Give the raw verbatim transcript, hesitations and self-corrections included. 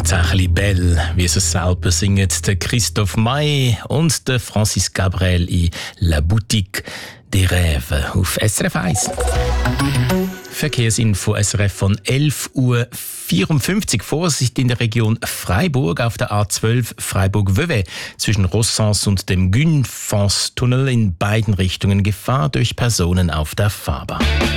Tatsächlich Belle, wie sie es selber singen, der Christoph May und der Francis Gabriel in La Boutique des Rêves auf S R F eins. Verkehrsinfo S R F von elf Uhr vierundfünfzig. Vorsicht in der Region Freiburg auf der A zwölf Freiburg-Vevey zwischen Rossens und dem Günfons-Tunnel in beiden Richtungen Gefahr durch Personen auf der Fahrbahn.